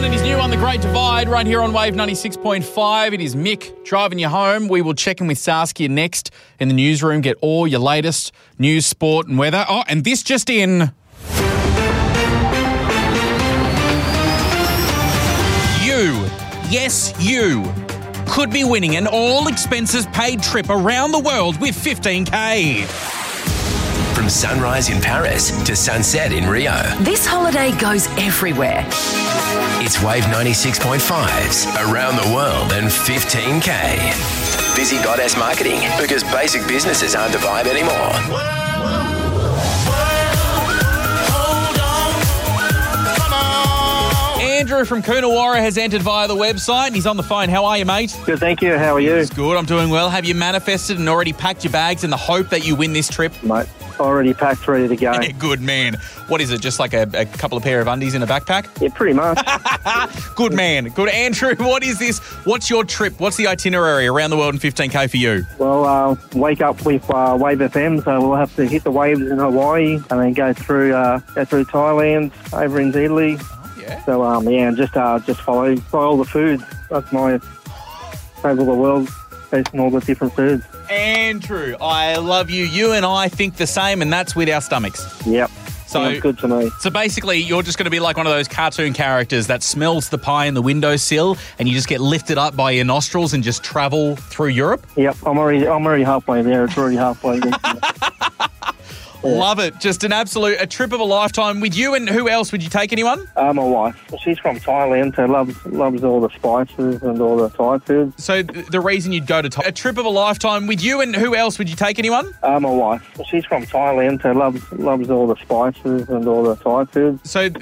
Brown and his new one, The Great Divide, right here on Wave 96.5. It is Mick driving you home. We will check in with Saskia next in the newsroom, get all your latest news, sport and weather. Oh, and this just in. You could be winning an all-expenses-paid trip around the world with 15K. From sunrise in Paris to sunset in Rio. This holiday goes everywhere. It's Wave 96.5's Around the World and 15K. Busy Goddess Marketing, because basic businesses aren't the vibe anymore. Andrew from Coonawarra has entered via the website and he's on the phone. How are you, mate? Good, thank you. How are you? It's good. I'm doing well. Have you manifested and already packed your bags in the hope that you win this trip? Mate, already packed, ready to go. Good man. What is it, just like a couple of pair of undies in a backpack? Yeah, pretty much. Good man. Good. Andrew, what is this? What's your trip? What's the itinerary around the world in 15K for you? Well, wake up with Wave FM, so we'll have to hit the waves in Hawaii and then go through Thailand, over in Italy. Yeah. So, and just follow all the foods. That's my travel the world, tasting all the different foods. Andrew, I love you. You and I think the same, and that's with our stomachs. Yep. So sounds good to me. So basically, you're just going to be like one of those cartoon characters that smells the pie in the windowsill, and you just get lifted up by your nostrils and just travel through Europe. Yep, I'm already halfway there. It's already halfway there. Love it. Just a trip of a lifetime with you. And who else? Would you take anyone? My wife. She's from Thailand, so loves all the spices and all the Thai food. So the reason you'd go to a trip of a lifetime with you, and who else? Would you take anyone? My wife. She's from Thailand, so loves all the spices and all the Thai food. So